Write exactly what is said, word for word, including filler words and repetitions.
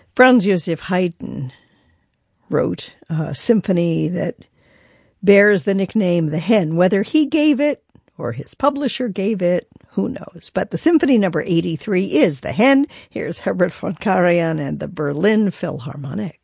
Franz Joseph Haydn wrote a symphony that bears the nickname The Hen. Whether he gave it or his publisher gave it, who knows? But the symphony number eighty-three is The Hen. Here's Herbert von Karajan and the Berlin Philharmonic.